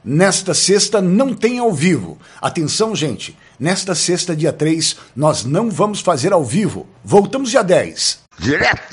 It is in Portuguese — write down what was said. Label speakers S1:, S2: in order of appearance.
S1: Nesta sexta não tem ao vivo. Atenção, gente. Nesta sexta, dia 3, nós não vamos fazer ao vivo. Voltamos dia 10.
S2: Direto